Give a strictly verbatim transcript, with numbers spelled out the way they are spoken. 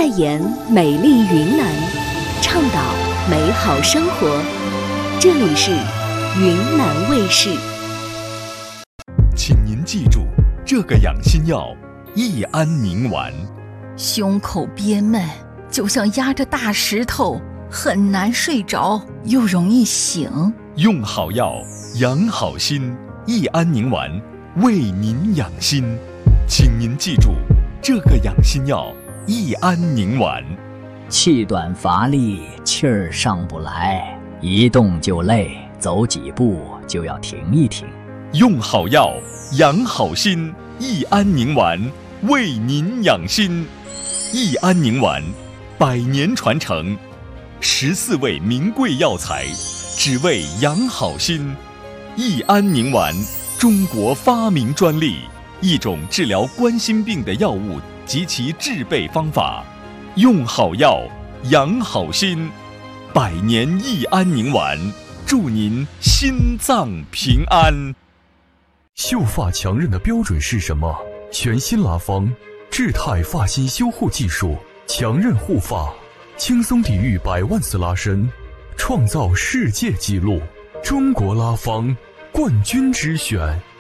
代言美丽云南，倡导美好生活。这里是云南卫视。 请您记住，这个养心药益安宁丸。 胸口憋闷，就像压着大石头，很难睡着，又容易醒。 用好药，养好心，益安宁丸为您养心。请您记住，这个养心药益安宁丸。 气短乏力，气儿上不来，一动就累，走几步就要停一停。 用好药，养好心，益安宁丸为您养心。益安宁丸，百年传承，十四味名贵药材，只为养好心。益安宁丸，中国发明专利，一种治疗冠心病的药物及其制备方法。用好药，养好心，百年益安宁丸，祝您心脏平安。 秀发强韧的标准是什么？全新拉芳智泰发型修护技术，强韧护发，轻松抵御百万次拉伸，创造世界纪录。中国拉芳冠军之选。